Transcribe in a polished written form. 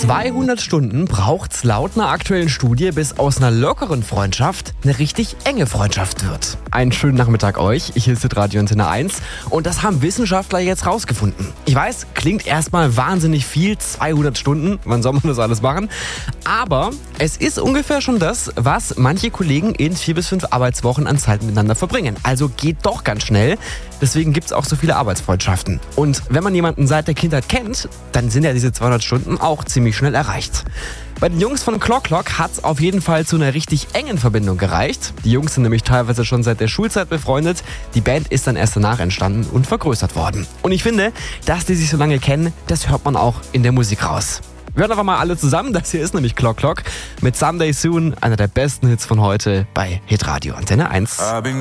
200 Stunden braucht's laut einer aktuellen Studie, bis aus einer lockeren Freundschaft eine richtig enge Freundschaft wird. Einen schönen Nachmittag euch, hier ist Radio Antenne 1 und das haben Wissenschaftler jetzt rausgefunden. Ich weiß, klingt erstmal wahnsinnig viel, 200 Stunden, wann soll man das alles machen? Aber es ist ungefähr schon das, was manche Kollegen in 4 bis 5 Arbeitswochen an Zeit miteinander verbringen. Also geht doch ganz schnell, deswegen gibt's auch so viele Arbeitsfreundschaften. Und wenn man jemanden seit der Kindheit kennt, dann sind ja diese 200 Stunden auch ziemlich schnell erreicht. Bei den Jungs von Clock Clock hat's auf jeden Fall zu einer richtig engen Verbindung gereicht. Die Jungs sind nämlich teilweise schon seit der Schulzeit befreundet. Die Band ist dann erst danach entstanden und vergrößert worden. Und ich finde, dass die sich so lange kennen, das hört man auch in der Musik raus. Wir hören einfach mal alle zusammen. Das hier ist nämlich Clock Clock mit Someday Soon, einer der besten Hits von heute bei Hitradio Antenne 1.